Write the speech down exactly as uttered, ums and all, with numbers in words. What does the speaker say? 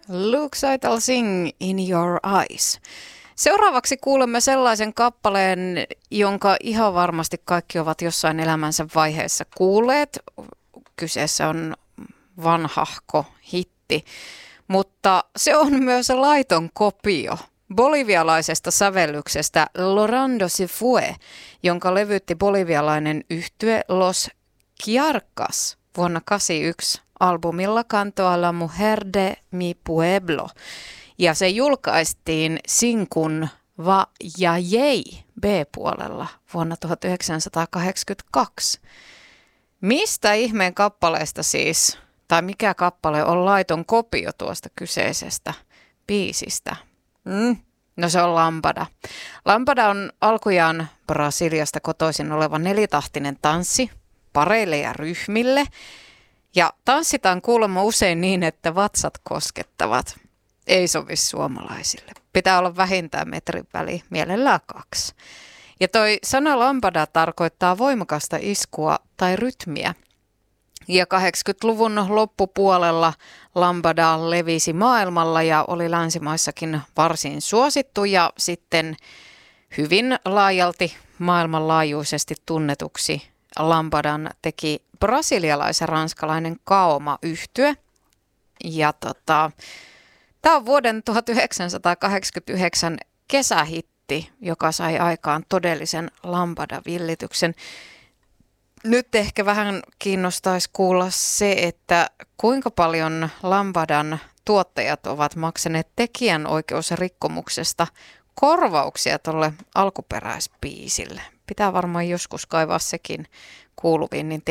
Looks I'll sing in your eyes. Seuraavaksi kuulemme sellaisen kappaleen, jonka ihan varmasti kaikki ovat jossain elämänsä vaiheessa kuulleet. Kyseessä on vanhahko hitti, mutta se on myös laiton kopio bolivialaisesta sävellyksestä Llorando se fue, jonka levytti bolivialainen yhtye Los Kiarcas vuonna kahdeksankymmentäyksi albumilla Canto a la mujer de mi pueblo. Ja se julkaistiin sinkun Va ja Jei B-puolella vuonna tuhatyhdeksänsataakahdeksankymmentäkaksi. Mistä ihmeen kappaleesta siis, tai mikä kappale on laiton kopio tuosta kyseisestä biisistä? Mm. No se on Lambada. Lambada on alkujaan Brasiliasta kotoisin oleva nelitahtinen tanssi pareille ja ryhmille. Ja tanssitaan kuulemma usein niin, että vatsat koskettavat. Ei sovi suomalaisille. Pitää olla vähintään metrin väli, mielellään kaksi. Ja toi sana lambada tarkoittaa voimakasta iskua tai rytmiä. Ja kahdeksankymmentäluvun loppupuolella lambada levisi maailmalla ja oli länsimaissakin varsin suosittu ja sitten hyvin laajalti maailmanlaajuisesti tunnetuksi lambadan teki brasilialais-ranskalainen Kaoma-yhtye. Ja tota, tämä on vuoden tuhatyhdeksänsataakahdeksankymmentäyhdeksän kesähitti, joka sai aikaan todellisen lambada-villityksen. Nyt ehkä vähän kiinnostaisi kuulla se, että kuinka paljon lambadan tuottajat ovat maksaneet tekijänoikeusrikkomuksesta korvauksia tuolle alkuperäisbiisille. Pitää varmaan joskus kaivaa sekin kuuluviin, niin